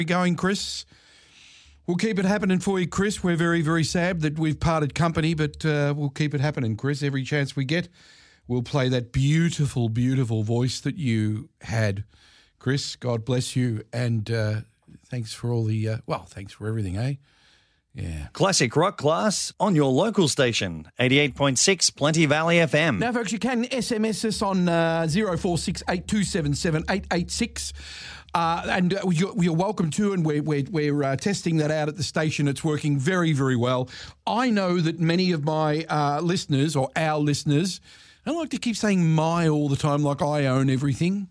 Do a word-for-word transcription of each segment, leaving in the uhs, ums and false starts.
Going, Chris. We'll keep it happening for you, Chris. We're very, very sad that we've parted company, but uh, we'll keep it happening, Chris. Every chance we get, we'll play that beautiful, beautiful voice that you had, Chris. God bless you, and uh, thanks for all the, uh, well, thanks for everything, eh? Yeah. Classic rock class on your local station, eighty-eight point six Plenty Valley F M. Now, folks, you can S M S us on uh, zero four six eight two seven seven eight eight six. Uh, and uh, you're, you're welcome to, and we're, we're, we're uh, testing that out at the station. It's working very, very well. I know that many of my uh, listeners, or our listeners, I like to keep saying my all the time like I own everything.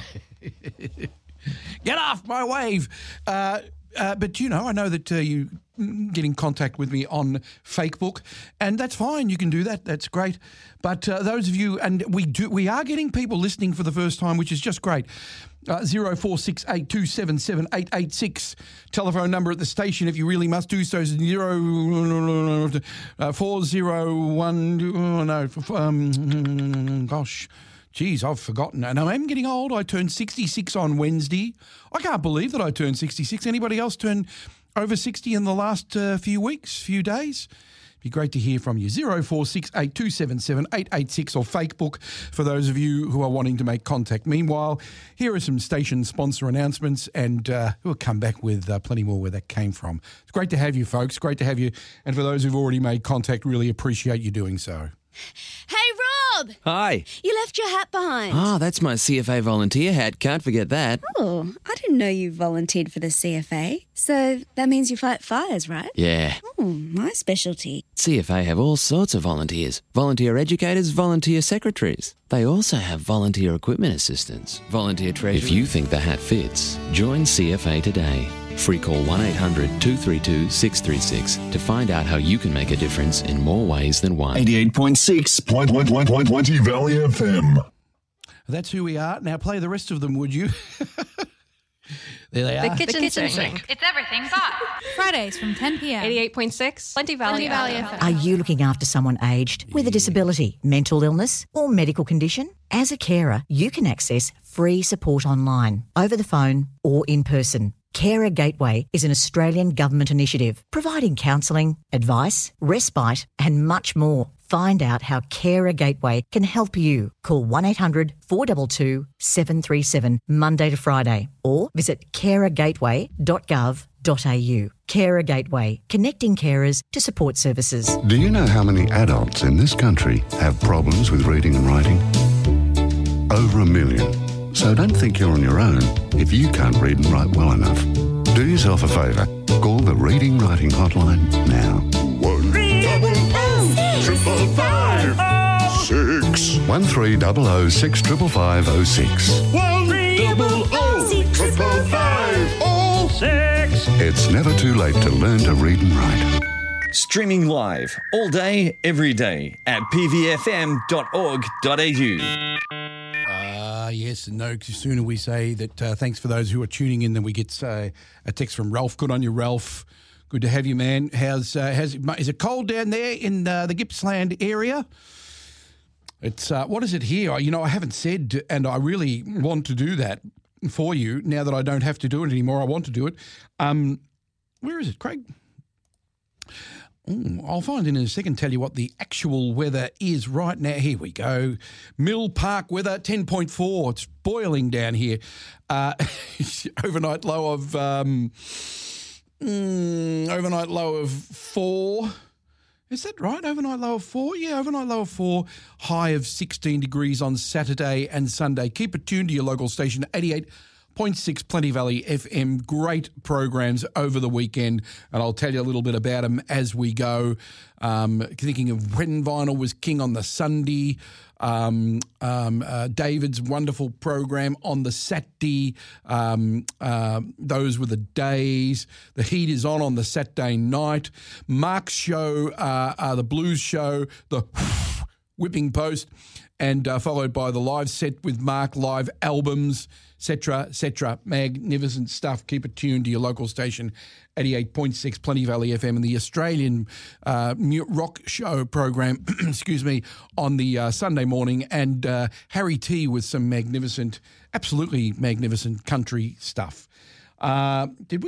Get off my wave. Uh, uh, but, you know, I know that uh, you get in contact with me on Facebook, and that's fine. You can do that. That's great. But uh, those of you, and we do, we are getting people listening for the first time, which is just great. Uh, zero four six eight two seven seven eight eight six. Telephone number at the station if you really must do so. Zero uh, four zero one. Oh no, um, gosh, geez, I've forgotten. And I'm getting old. I turned sixty-six on Wednesday. I can't believe that I turned sixty-six. Anybody else turn over sixty in the last uh, few weeks, few days? Be great to hear from you. zero four six eight two seven seven eight eight six or Facebook for those of you who are wanting to make contact. Meanwhile, here are some station sponsor announcements, and uh, we'll come back with uh, plenty more where that came from. It's great to have you, folks. Great to have you. And for those who've already made contact, really appreciate you doing so. Hey, Rob! Hi. You left your hat behind. Ah, that's my C F A volunteer hat. Can't forget that. Oh, I didn't know you volunteered for the C F A. So that means you fight fires, right? Yeah. Oh, my specialty. C F A have all sorts of volunteers. Volunteer educators, volunteer secretaries. They also have volunteer equipment assistants, volunteer treasurers. If you think the hat fits, join C F A today. Free call one eight hundred two three two six three six to find out how you can make a difference in more ways than one. eighty-eight point six Plenty Valley F M. That's who we are. Now play the rest of them, would you? There they are. The kitchen, the kitchen sink. sink. It's everything but. Fridays from ten p.m. eighty-eight point six Plenty Valley, Plenty Valley F M. F M. Are you looking after someone aged with a disability, mental illness or medical condition? As a carer, you can access free support online, over the phone or in person. Carer Gateway is an Australian government initiative providing counselling, advice, respite and much more. Find out how Carer Gateway can help you. Call one eight hundred four two two seven three seven Monday to Friday or visit carer gateway dot gov dot a u. Carer Gateway, connecting carers to support services. Do you know how many adults in this country have problems with reading and writing? Over a million. So don't think you're on your own if you can't read and write well enough. Do yourself a favour. Call the Reading Writing Hotline now. One double O triple five oh six. One three double O six triple five oh six. One double O triple five oh six. It's never too late to learn to read and write. Streaming live all day, every day at p v f m dot org dot a u. Uh, yes, and no sooner we say that uh, thanks for those who are tuning in than we get uh, a text from Ralph. Good on you, Ralph. Good to have you, man. How's, uh, how's is it cold down there in uh, the Gippsland area? It's uh, what is it here? You know, I haven't said, and I really want to do that for you now that I don't have to do it anymore. I want to do it. Um, where is it, Craig? Ooh, I'll find in a second, tell you what the actual weather is right now. Here we go. Mill Park weather, ten point four. It's boiling down here. Uh, overnight low of um, mm, overnight low of four. Is that right? Overnight low of four? Yeah, overnight low of four. High of sixteen degrees on Saturday and Sunday. Keep it tuned to your local station, eighty-eight point six Plenty Valley F M. Great programs over the weekend, and I'll tell you a little bit about them as we go. Um, thinking of When Vinyl Was King on the Sunday, um, um, uh, David's wonderful program on the Saturday. Um, uh, those were the days. The Heat is on on the Saturday night. Mark's show, uh, uh, the Blues show, the Whipping Post, and uh, followed by the live set with Mark, live albums, et cetera, et cetera. Magnificent stuff. Keep it tuned to your local station, eighty-eight point six Plenty Valley F M, and the Australian uh, rock show program, excuse me, on the uh, Sunday morning, and uh, Harry T with some magnificent, absolutely magnificent country stuff. Uh, did we?